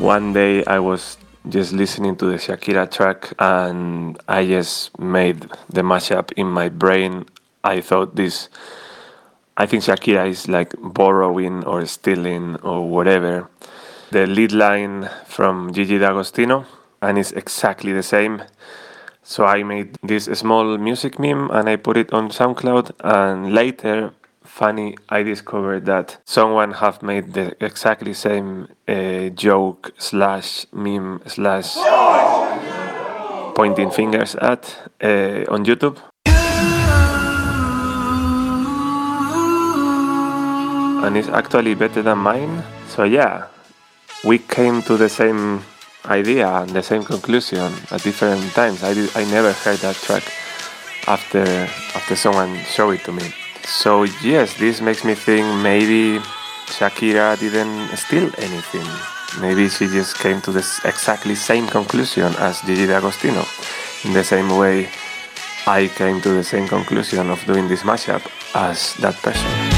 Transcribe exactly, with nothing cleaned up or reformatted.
One day I was just listening to the Shakira track and I just made the mashup in my brain. I thought this, I think Shakira is like borrowing or stealing or whatever the lead line from Gigi D'Agostino, and it's exactly the same. So I made this small music meme and I put it on SoundCloud, and later, funny, I discovered that someone have made the exactly same uh, joke slash meme slash pointing fingers at uh, on YouTube. And it's actually better than mine. So yeah, we came to the same idea and the same conclusion at different times. I, did, I never heard that track after after someone showed it to me. So yes, this makes me think maybe Shakira didn't steal anything. Maybe she just came to the exactly same conclusion as Gigi D'Agostino. In the same way, I came to the same conclusion of doing this mashup as that person.